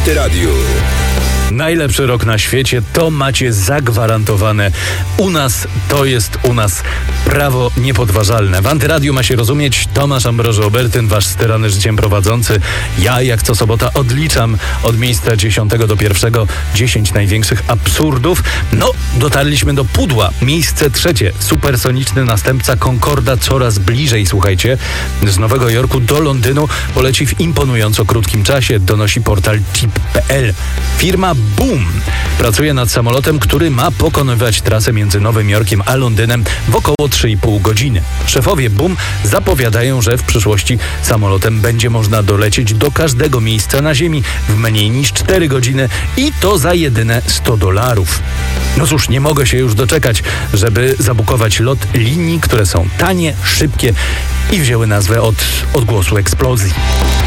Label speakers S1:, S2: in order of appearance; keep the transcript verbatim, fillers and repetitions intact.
S1: Antyradiu.
S2: Najlepszy rok na świecie, to macie zagwarantowane. U nas to jest u nas prawo niepodważalne. W Antyradiu ma się rozumieć Tomasz Ambroży-Obertyn, wasz sterany życiem prowadzący. Ja jak co sobota odliczam od miejsca dziesiątego do pierwszego dziesięć największych absurdów. No, dotarliśmy do pudła. Miejsce trzecie. Supersoniczny następca Concorda coraz bliżej, słuchajcie. Z Nowego Jorku do Londynu poleci w imponująco krótkim czasie, donosi portal chip kropka p l. Firma Boom pracuje nad samolotem, który ma pokonywać trasę między Nowym Jorkiem a Londynem w około trzy i pół godziny. Szefowie Boom zapowiadają, że w przyszłości samolotem będzie można dolecieć do każdego miejsca na Ziemi w mniej niż cztery godziny i to za jedyne sto dolarów. No cóż, nie mogę się już doczekać, żeby zabukować lot linii, które są tanie, szybkie i wzięły nazwę od odgłosu eksplozji.